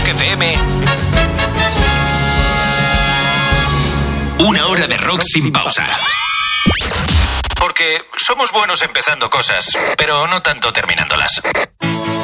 Rock FM. Una hora de rock sin pausa. Porque somos buenos empezando cosas, pero no tanto terminándolas.